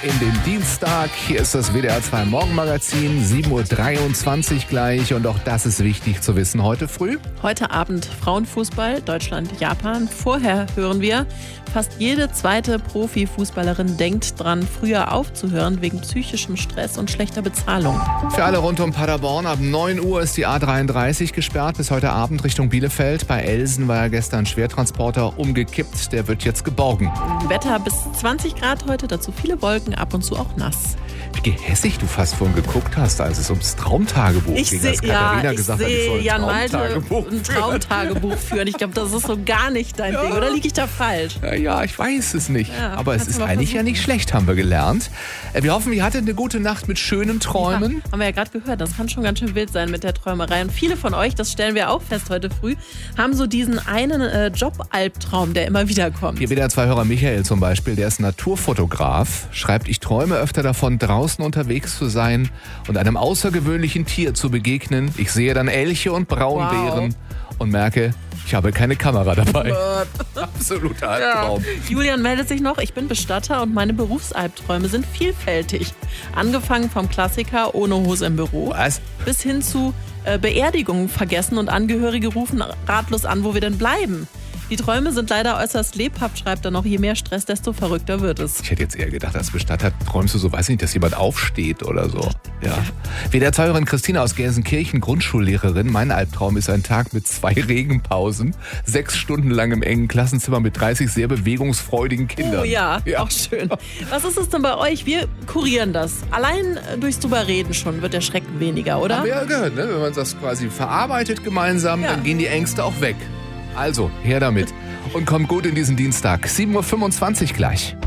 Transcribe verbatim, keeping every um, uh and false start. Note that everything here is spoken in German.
in den Dienstag. Hier ist das W D R zwei Morgenmagazin, sieben Uhr dreiundzwanzig gleich. Und auch das ist wichtig zu wissen heute früh. Heute Abend Frauenfußball, Deutschland, Japan. Vorher hören wir, fast jede zweite Profifußballerin denkt dran, früher aufzuhören wegen psychischem Stress und schlechter Bezahlung. Für alle rund um Paderborn, ab neun Uhr ist die A dreiunddreißig gesperrt bis heute Abend Richtung Bielefeld. Bei Elsen war ja gestern ein Schwertransporter umgekippt, der wird jetzt geborgen. Wetter bis zwanzig Grad heute, dazu viele Wolken, ab und zu auch nass. Wie gehässig du fast vorhin geguckt hast, als es ums Traumtagebuch ich ging, seh, als Katharina ja, gesagt hat, ich soll ein Jan Malte Traumtagebuch ein Traumtagebuch führen. Ich glaube, das ist so gar nicht dein ja. Ding. Oder liege ich da falsch? Ja, ja, ich weiß es nicht. Ja, aber es ist eigentlich versuchen. ja nicht schlecht, haben wir gelernt. Wir hoffen, ihr hattet eine gute Nacht mit schönen Träumen. Ja, haben wir ja gerade gehört, das kann schon ganz schön wild sein mit der Träumerei. Und viele von euch, das stellen wir auch fest heute früh, haben so diesen einen äh, Job-Albtraum, der immer wieder kommt. Hier wieder zwei Hörer, Michael zum Beispiel, der ist Naturfotograf, schreibt, ich träume öfter davon, draußen unterwegs zu sein und einem außergewöhnlichen Tier zu begegnen. Ich sehe dann Elche und Braunbären wow. und merke, ich habe keine Kamera dabei. Absoluter Albtraum. Ja. Julian meldet sich noch, ich bin Bestatter und meine Berufsalbträume sind vielfältig. Angefangen vom Klassiker ohne Hose im Büro. Was? Bis hin zu äh, Beerdigungen vergessen und Angehörige rufen ratlos an, wo wir denn bleiben. Die Träume sind leider äußerst lebhaft, schreibt er noch. Je mehr Stress, desto verrückter wird es. Ich hätte jetzt eher gedacht, als Bestatter träumst du so, weiß nicht, dass jemand aufsteht oder so. Ja. W D R-Hörerin Christina aus Gelsenkirchen, Grundschullehrerin. Mein Albtraum ist ein Tag mit zwei Regenpausen, sechs Stunden lang im engen Klassenzimmer mit dreißig sehr bewegungsfreudigen Kindern. Oh ja, ja, auch schön. Was ist es denn bei euch? Wir kurieren das. Allein durchs drüber reden schon wird der Schrecken weniger, oder? Haben wir ja gehört, ne? Wenn man das quasi verarbeitet gemeinsam, ja. dann gehen die Ängste auch weg. Also, her damit und kommt gut in diesen Dienstag. sieben Uhr fünfundzwanzig gleich.